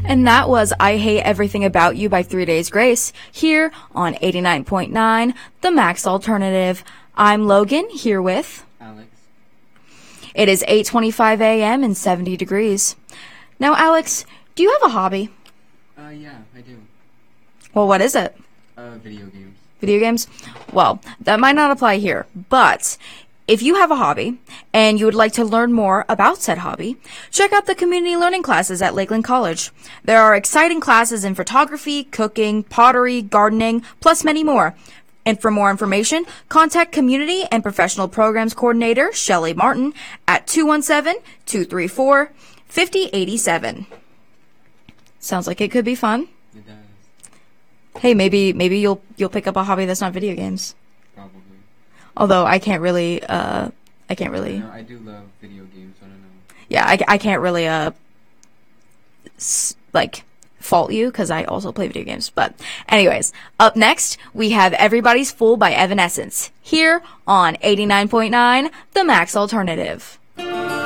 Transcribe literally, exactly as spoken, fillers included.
And that was I Hate Everything About You by Three Days Grace, here on eighty-nine point nine, The Max Alternative. I'm Logan, here with Alex. It is eight twenty-five a.m. and seventy degrees. Now, Alex, do you have a hobby? Uh, yeah, I do. Well, what is it? Uh, video games. Video games? Well, that might not apply here, but if you have a hobby and you would like to learn more about said hobby, check out the community learning classes at Lakeland College. There are exciting classes in photography, cooking, pottery, gardening, plus many more. And for more information, contact Community and Professional Programs Coordinator Shelly Martin at two one seven, two three four, five zero eight seven. Sounds like it could be fun. It does. Hey, maybe maybe you'll you'll pick up a hobby that's not video games. Probably. Although I can't really, uh, I can't really. No, I do love video games, I don't know. Yeah, I, I can't really, uh, s- like, fault you, because I also play video games. But anyways, up next, we have Everybody's Fool by Evanescence, here on eighty-nine point nine, The Max Alternative.